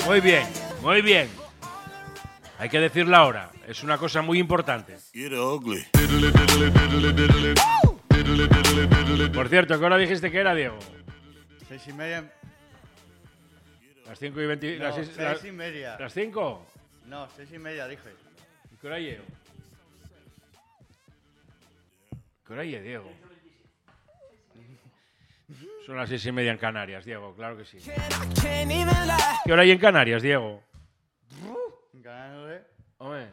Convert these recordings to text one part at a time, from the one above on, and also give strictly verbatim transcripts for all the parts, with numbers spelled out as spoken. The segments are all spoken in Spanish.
Muy bien, muy bien. Hay que decirlo ahora. Es una cosa muy importante. Por cierto, ¿qué hora dijiste que era, Diego? Seis y media. Las cinco y veinte. No, las seis, seis las, y media. ¿Las cinco? No, seis y media dije. ¿Y qué hora llego? ¿Qué hora llego, Diego? Son las seis y media en Canarias, Diego, claro que sí. ¿Qué hora hay en Canarias, Diego? En Canarias, Hombre.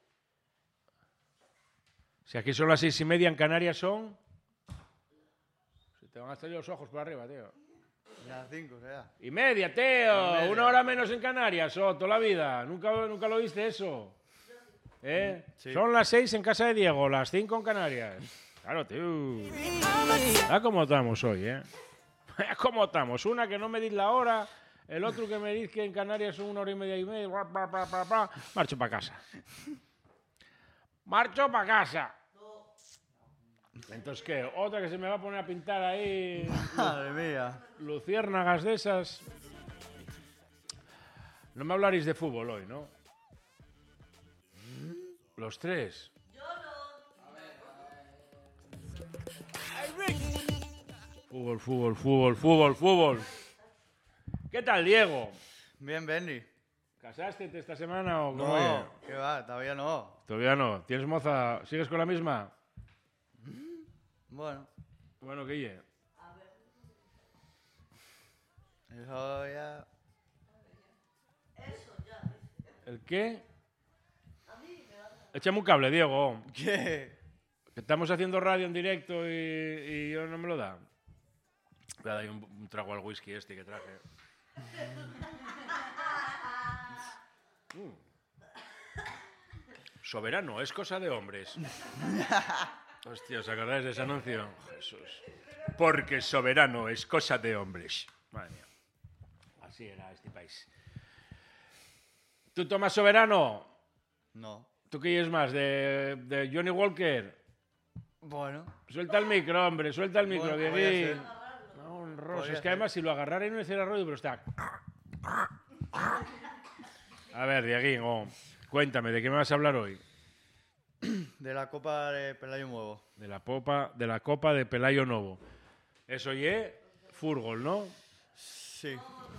Si aquí son las seis y media, en Canarias son... Se te van a salir los ojos por arriba, tío. las cinco, será. Y media, tío. Una hora menos en Canarias, oh, toda la vida. ¿Nunca, nunca lo viste eso? ¿Eh? Sí. Son las seis en casa de Diego, las cinco en Canarias. Claro, tío. Ah, cómo estamos hoy, ¿eh? ¿Cómo estamos? Una que no me dis la hora, el otro que me dice que en Canarias son una hora y media y media. Bla, bla, bla, bla, bla. Marcho para casa. Marcho para casa. Entonces, ¿qué? Otra que se me va a poner a pintar ahí. Madre mía. Luciérnagas de esas. No me hablaréis de fútbol hoy, ¿no? Los tres. Fútbol, fútbol, fútbol, fútbol, fútbol. ¿Qué tal, Diego? Bien, Benny. ¿Casaste esta semana o cómo? No, oye? que va, todavía no. Todavía no. ¿Tienes moza? ¿Sigues con la misma? Bueno, Bueno, ¿qué ye? eso ya. ¿El qué? Échame un cable, Diego. ¿Qué? Que estamos haciendo radio en directo y, y yo no me lo da. Voy a dar un, un trago al whisky este que traje. Mm. Soberano, es cosa de hombres. Hostia, ¿os acordáis de ese anuncio? Jesús. Porque soberano es cosa de hombres. Madre mía. Así era este país. ¿Tú tomas soberano? No. ¿Tú qué es más? ¿De, de Johnny Walker? Bueno. Suelta el micro, hombre, suelta el micro, Bueno, voy a Dieguín. hacer. No, honroso. Podría Es que ser. además si lo agarrara y no hiciera ruido, pero está... A ver, Dieguín, oh, cuéntame, ¿de qué me vas a hablar hoy? De la Copa de Pelayo Nuevo. De la, popa, de la Copa de Pelayo Novo. Eso ye, fútbol, ¿no? Sí.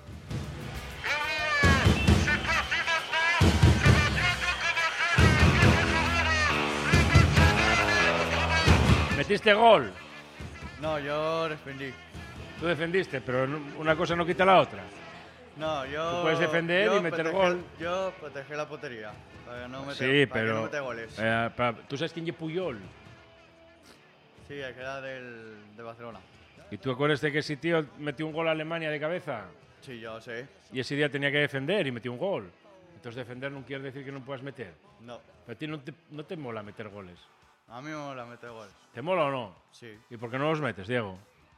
¿Metiste gol? No, yo defendí. Tú defendiste, pero no- una cosa no quita la otra. No, yo. Tú puedes defender yo y meter protegí- gol. Yo protegí la portería. Para que no meta, Sí, para que pero... no meta goles. eh, pa- ¿Tú sabes quién es Puyol? Sí, el que era del, de Barcelona. ¿Y tú acuerdas de que ese tío metió un gol a Alemania de cabeza? Sí, yo sé. Y ese día tenía que defender y metió un gol. Entonces defender no quiere decir que no puedas meter. No. Pero a ti no te, no te mola meter goles. A mí me mola meter goles. ¿Te mola o no? Sí. ¿Y por qué no los metes, Diego?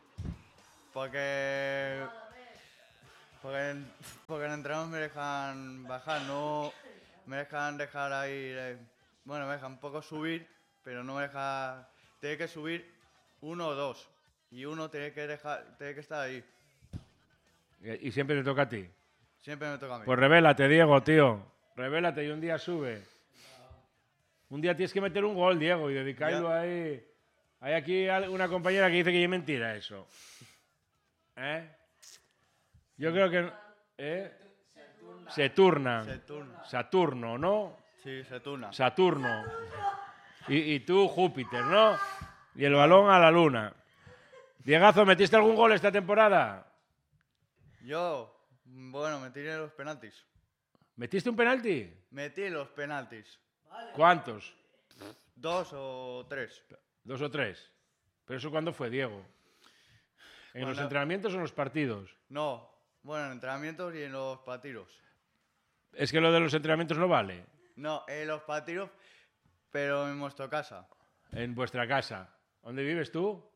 Porque. Porque en, porque en entrenamientos me dejan bajar, no. Me dejan dejar ahí. eh, bueno, me dejan un poco subir, pero no me deja. Tiene que subir uno o dos. Y uno tiene que dejar. Tiene que estar ahí. Y, y siempre te toca a ti. Siempre me toca a mí. Pues revélate, Diego, tío. Revélate y un día sube. Un día tienes que meter un gol, Diego, y dedicarlo Ya. ahí. Hay aquí al- una compañera que dice que es mentira eso. ¿Eh? Yo creo que... ¿Eh? Se turnan. Se turna. Saturno, ¿no? Sí, se turna. Saturno. Y, y tú, Júpiter, ¿no? Y el balón a la luna. Diegazo, ¿metiste algún gol esta temporada? Yo, bueno, me tiré los penaltis. ¿Metiste un penalti? Metí los penaltis. ¿Cuántos? Dos o tres. ¿Dos o tres? ¿Pero eso cuándo fue, Diego? ¿En los Cuando- entrenamientos o en los partidos? No, bueno, en entrenamientos y en los partidos. Es que lo de los entrenamientos no vale. No, en los partidos, pero en nuestra casa. En vuestra casa. ¿Dónde vives tú?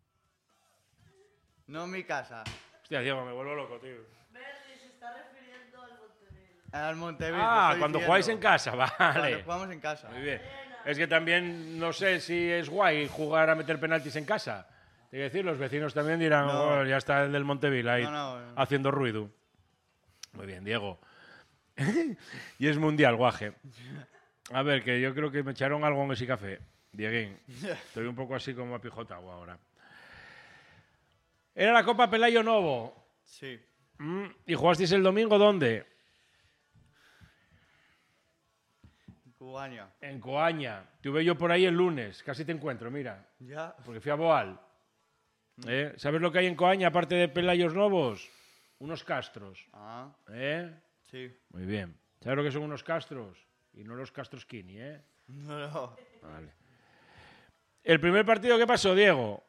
No en mi casa. Hostia, Diego, me vuelvo loco, tío. Al Montevideo. Ah, cuando jugáis en casa, Cuando vale. jugamos en casa. Muy bien. Es que también no sé si es guay jugar a meter penaltis en casa. Te quiero decir, los vecinos también dirán, No. "Oh, ya está el del Monteville ahí No, no, no. haciendo ruido". Muy bien, Diego. Y es mundial, guaje. A ver, que yo creo que me echaron algo en ese café. Dieguín. Estoy un poco así como apijotado ahora. Era la Copa Pelayo Novo. Sí. Mm, ¿Y jugasteis el domingo dónde? Cubaña. En Coaña. Tuve yo por ahí el lunes. Casi te encuentro, mira. Ya. Porque fui a Boal. ¿Eh? ¿Sabes lo que hay en Coaña, aparte de Pelayos Novos? Unos castros. Ah, ¿Eh? sí. Muy bien. ¿Sabes lo que son unos castros? Y no los castros Kini, ¿eh? No, no. Vale. ¿El primer partido qué pasó, Diego?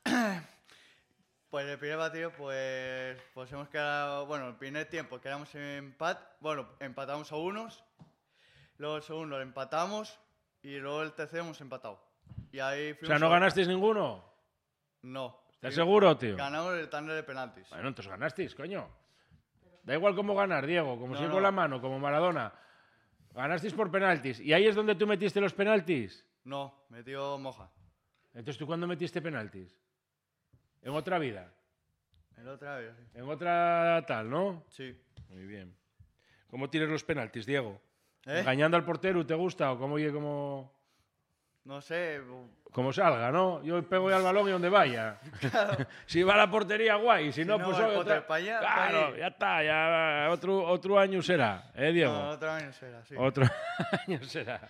Pues el primer partido, pues, pues hemos quedado, bueno, el primer tiempo quedamos en empat, bueno, empatamos a unos, luego el segundo lo empatamos y luego el tercero hemos empatado. Y ahí O fuimos sea, ¿no a- ganasteis ninguno? No. ¿Estás Fuimos- seguro, tío? Ganamos el tándem de penaltis. Bueno, entonces ganasteis, coño. Da igual cómo ganar, Diego, como No, si no. con la mano, como Maradona. Ganasteis por penaltis. ¿Y ahí es donde tú metiste los penaltis? No, metió Moja. Entonces, ¿tú cuándo metiste penaltis? En otra vida. El otra vez, sí. En otra tal, ¿no? Sí. Muy bien. ¿Cómo tienes los penaltis, Diego? ¿Eh? ¿Engañando al portero te gusta o cómo, oye, como, No sé. como salga, no? Yo pego ya al balón y donde vaya. Si va a la portería, guay. Si, Si no, no, pues el oye, pote otra- pa' allá, pa' Claro, allí. ya está. Ya otro, otro año será, ¿eh, Diego? No, otra vez será, sí. Otro año será.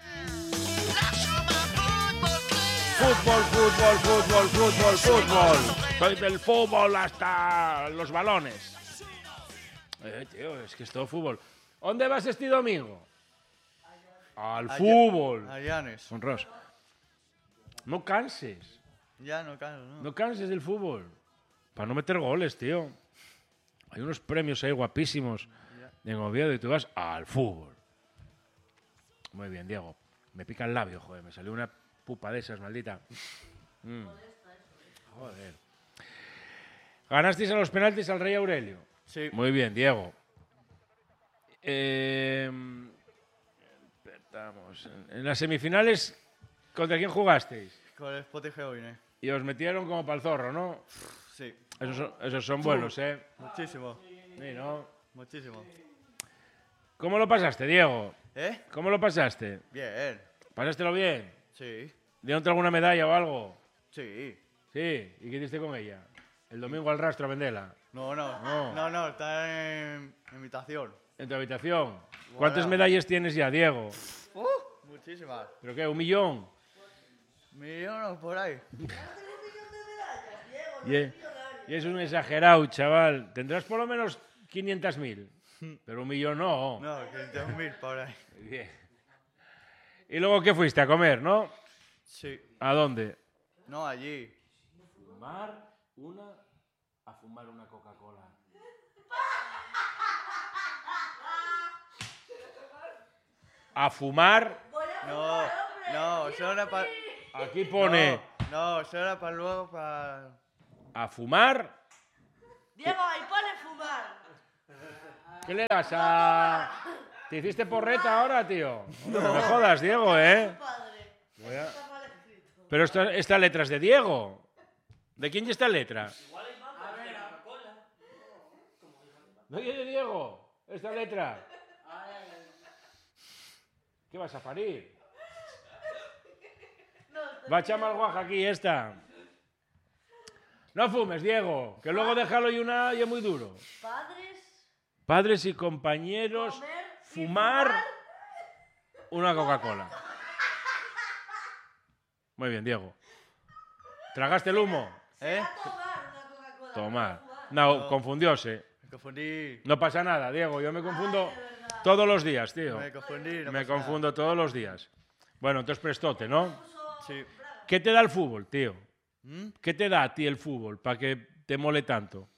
Fútbol, fútbol, fútbol, fútbol, fútbol. Soy del fútbol hasta los balones. Eh, tío, es que es todo fútbol. ¿Dónde vas este domingo? Al Allá- fútbol. A Llanes. Con Ross. No canses. Ya no canso, ¿no? No canses del fútbol. Para no meter goles, tío. Hay unos premios ahí guapísimos en Oviedo y tú vas al fútbol. Muy bien, Diego. Me pica el labio, joder. Me salió una pupa de esas, maldita. Mm. Joder. Ganasteis a los penaltis al Rey Aurelio. Sí. Muy bien, Diego. Eh, estamos en las semifinales, ¿contra quién jugasteis? Con el Spotify hoy, ¿eh? Y os metieron como para el zorro, ¿no? Sí. Esos son, esos son buenos, ¿eh? Muchísimo. Sí, ¿no? Muchísimo. ¿Cómo lo pasaste, Diego? ¿Eh? ¿Cómo lo pasaste? Bien. ¿Pasástelo bien? Sí. ¿Dieron alguna medalla o algo? Sí. Sí. ¿Y qué hiciste con ella? El domingo al rastro a venderla. No, no. No. No, no, está en invitación. ¿En tu habitación? ¿Cuántas Bueno. medallas tienes ya, Diego? Uh, muchísimas. ¿Pero qué? ¿Un millón? Millones por ahí. Y es, y es un exagerado, chaval. Tendrás por lo menos quinientas mil. Pero un millón no. No, quinientos mil por ahí. Bien. ¿Y luego qué fuiste? A comer, ¿no? Sí. ¿A dónde? No, allí. Fumar una... A fumar una Coca-Cola. A fumar... No, no, eso era para... Aquí pone... No, no, eso era para luego, para... A fumar... Diego, ahí pone fumar. ¿Qué le das a...? ¿Te hiciste porreta ahora, tío? No me jodas, Diego, ¿eh? Padre. Voy a- Está mal escrito. Pero esta, esta letra es de Diego. ¿De quién es esta letra? ¿No es de Diego? Esta letra. ¿Qué vas a parir? Va a echar mal guaja aquí esta. No fumes, Diego, que luego déjalo y una y es muy duro. Padres, Padres y compañeros, comer, fumar una Coca-Cola. Muy bien, Diego. ¿Tragaste el humo? ¿Eh? tomar una Coca-Cola. Tomar. fumar. No, confundióse. Me confundí. No pasa nada, Diego. Yo me confundo todos los días, tío. Me confundí. No Me pasa nada. confundo todos los días. Bueno, entonces prestote, ¿no? Sí. ¿Qué te da el fútbol, tío? ¿Mm? ¿Qué te da a ti el fútbol para que te mole tanto?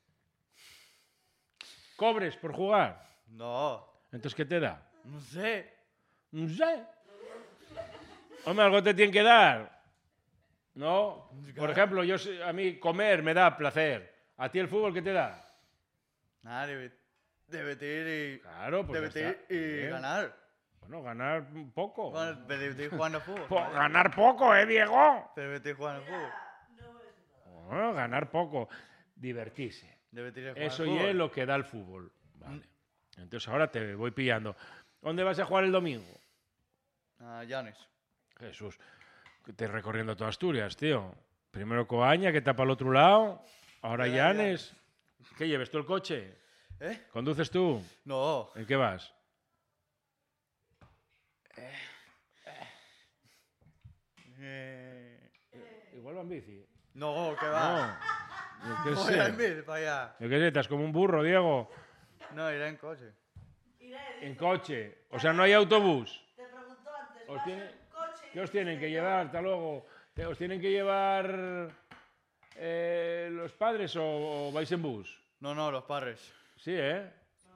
¿Cobres por jugar? No. Entonces, ¿qué te da? No sé. No sé. Hombre, algo te tiene que dar. ¿No? Por ejemplo, yo sé- a mí comer me da placer. ¿A ti el fútbol qué te da? Nada, debe- divertir y... Claro, pues ya divertir está. y Bien. ganar. Bueno, ganar un poco. Bueno, divertir jugando al fútbol. Po- ganar poco, ¿eh, Diego? Divertir jugando al fútbol. Bueno, ganar poco. Divertirse. Divertir jugando Eso al y fútbol. es lo que da el fútbol. Vale. Entonces ahora te voy pillando. ¿Dónde vas a jugar el domingo? A Llanes. Jesús, que te recorriendo toda Asturias, tío. Primero Coaña, que tapa al otro lado. Ahora Ya, Llanes. ¿Qué lleves tú el coche? ¿Eh? ¿Conduces tú? No. ¿En qué vas? Eh, Igual va en bici. No, que va. No. Yo qué Voy a sé. ir para allá. Yo qué sé, estás como un burro, Diego. No, iré en coche. En coche. O sea, no hay autobús. Te preguntó antes. Os ¿vas tiene- en coche? ¿Qué os tienen que llevar? Hasta luego. ¿Te- ¿Os tienen que llevar eh, los padres o, o vais en bus? No, no, los padres. Sí, ¿eh?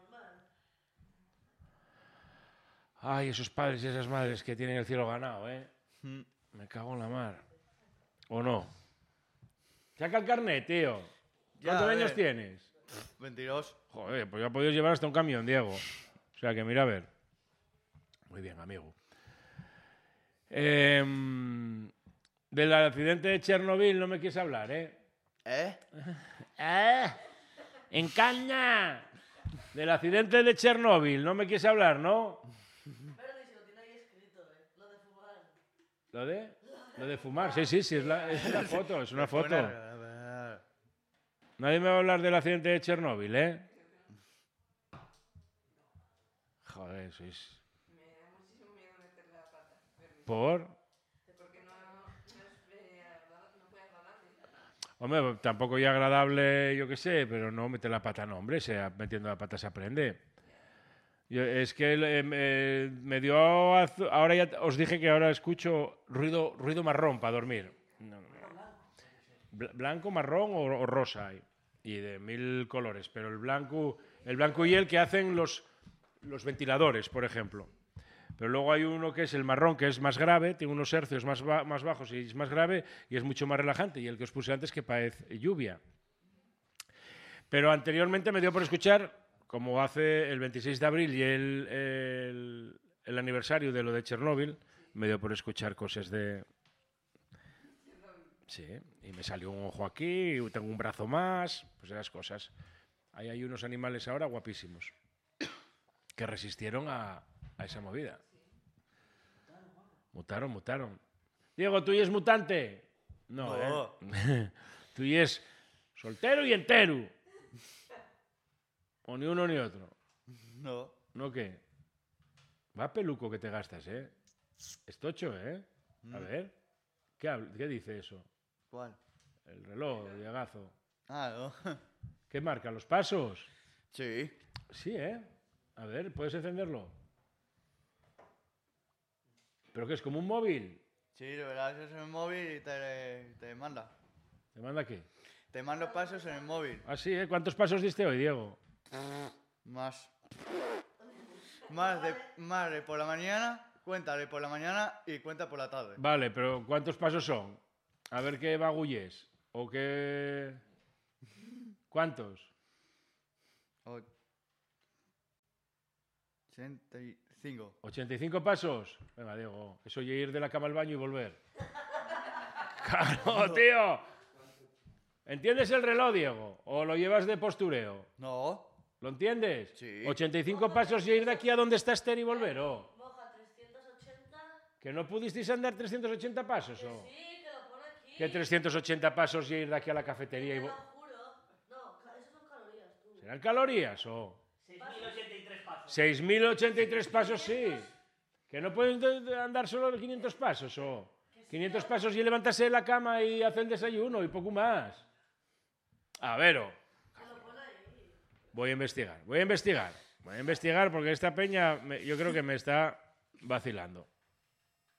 Ay, esos padres y esas madres que tienen el cielo ganado, ¿eh? Mm. Me cago en la mar. ¿O no? Saca el carnet, tío. Ya, ¿Cuántos a años ver. tienes? veintidós. Joder, pues ya podías llevar hasta un camión, Diego. O sea que mira a ver. Muy bien, amigo. Em, del accidente de Chernobyl no me quieres hablar, ¿eh? ¿Eh? ¡Eh! ¡En caña! Del accidente de Chernobyl no me quieres hablar, ¿no? Pero ni si lo tiene ahí escrito, eh. Lo de fumar. ¿Lo de? Lo de fumar, sí, sí, sí, es, la, es una foto, es una foto. Poner- Nadie me va a hablar del accidente de Chernobyl, ¿eh? Joder, sois... Me da muchísimo miedo meter la pata. Pero ¿Por? porque no, no, es, eh, agradable- no fue agradable. Hombre, tampoco ya agradable, yo qué sé, pero no mete la pata, no, hombre, se, metiendo la pata se aprende. Yo- es que eh, me, me dio... azu- Ahora ya os dije que ahora escucho ruido, ruido marrón para dormir. No, no, no. Bla- Blanco, marrón o, o rosa hay. Y de mil colores. Pero el blanco, el blanco y el que hacen los, los ventiladores, por ejemplo. Pero luego hay uno que es el marrón, que es más grave, tiene unos hercios más, ba- más bajos y es más grave y es mucho más relajante. Y el que os puse antes que parece lluvia. Pero anteriormente me dio por escuchar, como hace el veintiséis de abril y el, el, el aniversario de lo de Chernóbil, me dio por escuchar cosas de... Sí, y me salió un ojo aquí, y tengo un brazo más, pues esas cosas. Ahí hay unos animales ahora guapísimos que resistieron a, a esa movida. Mutaron, mutaron. Diego, ¿tú y es mutante? No, No. ¿eh? Tú y es soltero y entero. O ni uno ni otro. No. ¿No qué? Va peluco que te gastas, ¿eh? Es tocho, ¿eh? A ver. ¿Qué, habl- qué dice eso? ¿Cuál? El reloj, Diagazo. Ah, no. ¿Qué marca? ¿Los pasos? Sí. Sí, ¿eh? A ver, ¿puedes encenderlo? ¿Pero qué es? ¿Como un móvil? Sí, de verdad, eso es en el móvil y te, te manda. ¿Te manda qué? Te manda pasos en el móvil. Ah, sí, ¿eh? ¿Cuántos pasos diste hoy, Diego? Más. Más de, más de por la mañana, cuenta de por la mañana y cuenta por la tarde. Vale, pero ¿cuántos pasos son? A ver qué bagullés. ¿O qué...? ¿Cuántos? ochenta y cinco. ¿ochenta y cinco pasos? Venga, Diego, eso ya ir de la cama al baño y volver. ¡Claro, tío! ¿Entiendes el reloj, Diego? ¿O lo llevas de postureo? No. ¿Lo entiendes? Sí. ochenta y cinco pasos y ir de aquí a donde está Esther y volver, ¿o? Moja trescientos ochenta. ¿Que no pudisteis andar trescientos ochenta pasos, o? Sí, que lo pone aquí. ¿Qué trescientos ochenta pasos y ir de aquí a la cafetería y Te lo volver? juro. No, ca- eso son calorías, tú. ¿Serán calorías, o? seis mil ochenta y tres pasos. seis mil ochenta y tres pasos, sí. ¿Que no pueden de- de andar solo quinientos pasos, o? quinientos pasos y levantarse de la cama y hacer el desayuno y poco más. A ver, o. Voy a investigar, voy a investigar. Voy a investigar porque esta peña me- yo creo que me está vacilando.